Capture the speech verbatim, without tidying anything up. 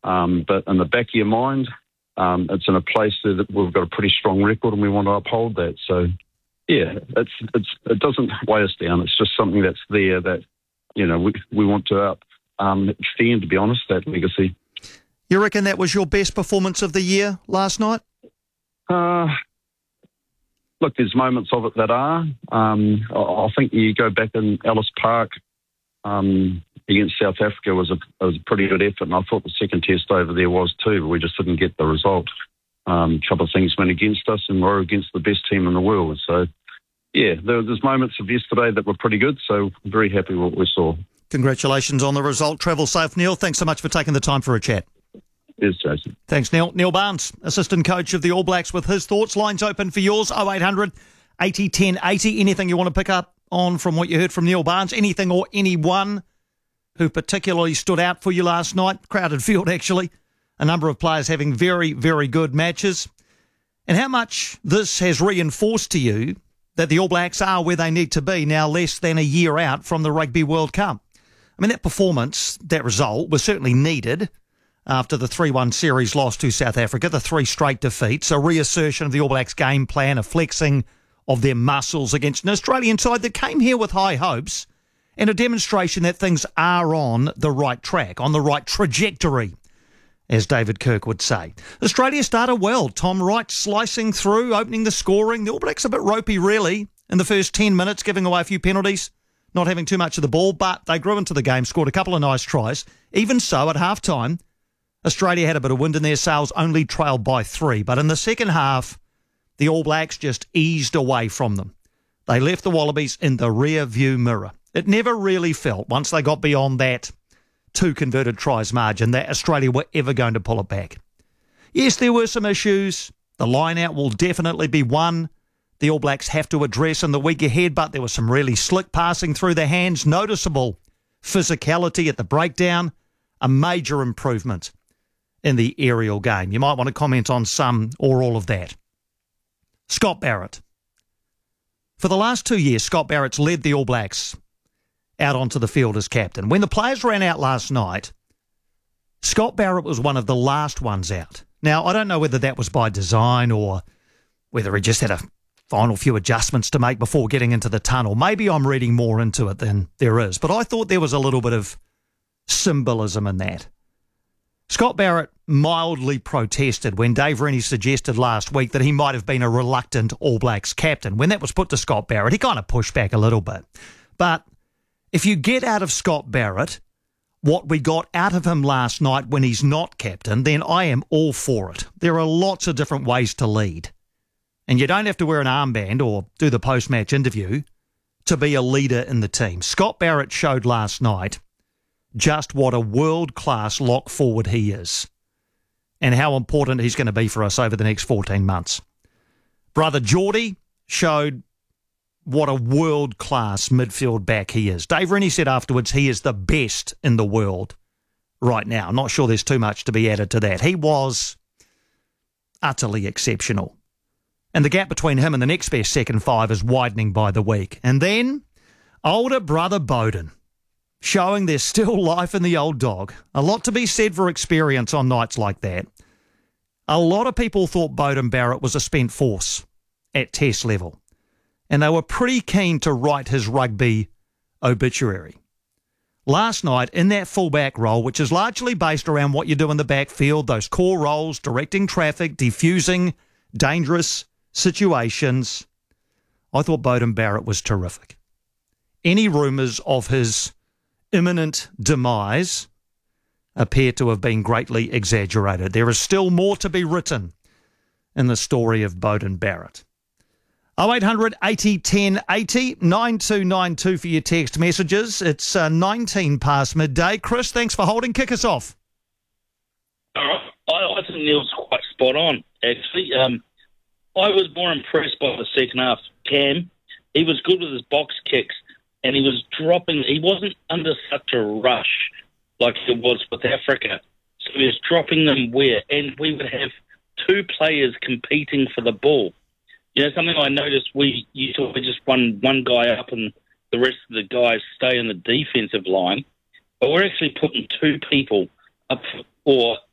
Um, but in the back of your mind, um, it's in a place that we've got a pretty strong record and we want to uphold that. So, yeah, it's it's it doesn't weigh us down. It's just something that's there that, you know, we, we want to up, um, extend, to be honest, that legacy. You reckon that was your best performance of the year last night? Uh, look, there's moments of it that are. Um, I, I think you go back in Ellis Park um, against South Africa was a, was a pretty good effort, and I thought the second test over there was too, but we just didn't get the result. Um, a couple of things went against us, and we're against the best team in the world. So, yeah, there, there's moments of yesterday that were pretty good, so I'm very happy with what we saw. Congratulations on the result. Travel safe, Neil. Thanks so much for taking the time for a chat. Yes, Jason. Thanks, Neil. Neil Barnes, assistant coach of the All Blacks, with his thoughts. Lines open for yours, oh eight hundred eighty ten eighty. Anything you want to pick up on from what you heard from Neil Barnes? Anything or anyone who particularly stood out for you last night? Crowded field, actually. A number of players having very, very good matches. And how much this has reinforced to you that the All Blacks are where they need to be now, less than a year out from the Rugby World Cup. I mean, that performance, that result, was certainly needed after the three one series loss to South Africa, the three straight defeats, a reassertion of the All Blacks game plan, a flexing of their muscles against an Australian side that came here with high hopes, and a demonstration that things are on the right track, on the right trajectory, as David Kirk would say. Australia started well. Tom Wright slicing through, opening the scoring. The All Blacks a bit ropey, really, in the first ten minutes, giving away a few penalties, not having too much of the ball, but they grew into the game, scored a couple of nice tries. Even so, at half-time, Australia had a bit of wind in their sails, only trailed by three. But in the second half, the All Blacks just eased away from them. They left the Wallabies in the rear-view mirror. It never really felt, once they got beyond that two converted tries margin, that Australia were ever going to pull it back. Yes, there were some issues. The line-out will definitely be one the All Blacks have to address in the week ahead, but there was some really slick passing through their hands, noticeable physicality at the breakdown, a major improvement in the aerial game. You might want to comment on some or all of that. Scott Barrett. For the last two years, Scott Barrett's led the All Blacks out onto the field as captain. When the players ran out last night, Scott Barrett was one of the last ones out. Now, I don't know whether that was by design or whether he just had a final few adjustments to make before getting into the tunnel. Maybe I'm reading more into it than there is, but I thought there was a little bit of symbolism in that. Scott Barrett mildly protested when Dave Rennie suggested last week that he might have been a reluctant All Blacks captain. When that was put to Scott Barrett, he kind of pushed back a little bit. But if you get out of Scott Barrett what we got out of him last night when he's not captain, then I am all for it. There are lots of different ways to lead. And you don't have to wear an armband or do the post-match interview to be a leader in the team. Scott Barrett showed last night just what a world-class lock forward he is and how important he's going to be for us over the next fourteen months. Brother Geordie showed what a world-class midfield back he is. Dave Rennie said afterwards he is the best in the world right now. Not sure there's too much to be added to that. He was utterly exceptional. And the gap between him and the next best second five is widening by the week. And then older brother Beauden, showing there's still life in the old dog. A lot to be said for experience on nights like that. A lot of people thought Beauden Barrett was a spent force at test level, and they were pretty keen to write his rugby obituary. Last night, in that fullback role, which is largely based around what you do in the backfield, those core roles, directing traffic, defusing dangerous situations, I thought Beauden Barrett was terrific. Any rumours of his imminent demise appear to have been greatly exaggerated. There is still more to be written in the story of Beauden Barrett. oh eight hundred eighty ten eighty, nine two nine two for your text messages. It's uh, nineteen past midday. Chris, thanks for holding. Kick us off. All right. I, I think Neil's quite spot on, actually. Um, I was more impressed by the second half. Cam, he was good with his box kicks, and he was dropping. He wasn't under such a rush like he was with Africa. So he was dropping them where, and we would have two players competing for the ball. You know, something I noticed, we used to just run one guy up and the rest of the guys stay in the defensive line, but we're actually putting two people up, or